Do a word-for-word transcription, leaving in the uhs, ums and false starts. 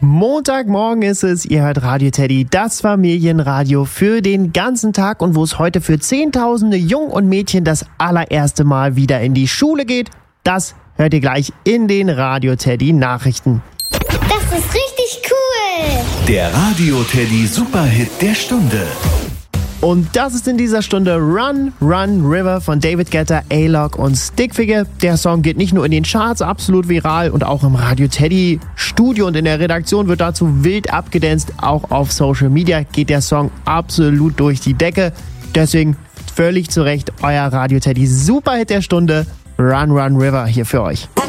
Montagmorgen ist es, ihr hört Radio Teddy, das Familienradio für den ganzen Tag und wo es heute für Zehntausende Jungen und Mädchen das allererste Mal wieder in die Schule geht, das hört ihr gleich in den Radio Teddy Nachrichten. Das ist richtig cool! Der Radio Teddy Superhit der Stunde. Und das ist in dieser Stunde Run, Run, River von David Guetta, A-Log und Stickfigure. Der Song geht nicht nur in den Charts absolut viral und auch im Radio Teddy Studio und in der Redaktion wird dazu wild abgedanced. Auch auf Social Media geht der Song absolut durch die Decke. Deswegen völlig zu Recht euer Radio Teddy Superhit der Stunde, Run, Run, River hier für euch.